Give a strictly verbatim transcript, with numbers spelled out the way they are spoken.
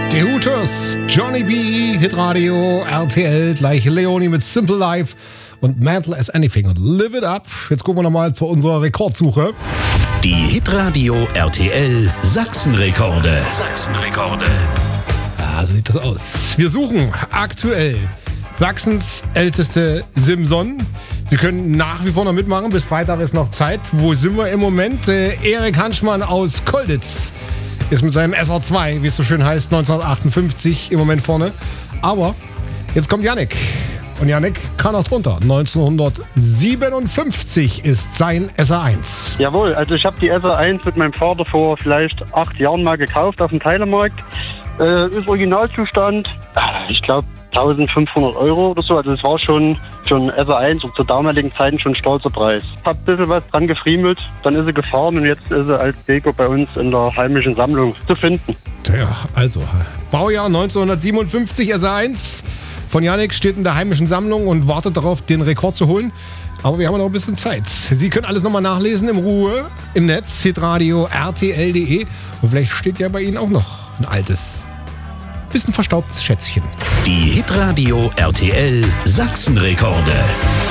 Die Hooters, Johnny B, Hitradio, R T L, gleich Leonie mit Simple Life und Mental as Anything und Live It Up. Jetzt gucken wir nochmal zu unserer Rekordsuche. Die Hitradio R T L Sachsenrekorde. Sachsenrekorde. Ja, so sieht das aus. Wir suchen aktuell Sachsens älteste Simson. Sie können nach wie vor noch mitmachen. Bis Freitag ist noch Zeit. Wo sind wir im Moment? Äh, Erik Hanschmann aus Kolditz ist mit seinem S R zwei, wie es so schön heißt, neunzehnhundertachtundfünfzig im Moment vorne. Aber jetzt kommt Jannik. Und Jannik kann auch drunter. neunzehnhundertsiebenundfünfzig ist sein S R eins. Jawohl, also ich habe die S R eins mit meinem Vater vor vielleicht acht Jahren mal gekauft auf dem Teilemarkt. Äh, ist Originalzustand, ich glaube eintausendfünfhundert Euro oder so. Also es war schon für ein S R eins und zur damaligen Zeit schon ein stolzer Preis. Hab ein bisschen was dran gefriemelt, dann ist sie gefahren und jetzt ist sie als Deko bei uns in der heimischen Sammlung zu finden. Tja, also Baujahr neunzehnhundertsiebenundfünfzig S R eins von Jannik steht in der heimischen Sammlung und wartet darauf, den Rekord zu holen. Aber wir haben noch ein bisschen Zeit. Sie können alles nochmal nachlesen in Ruhe im Netz, hitradio r t l punkt d e. Und vielleicht steht ja bei Ihnen auch noch ein altes, bisschen verstaubtes Schätzchen. Die Hitradio R T L Sachsenrekorde.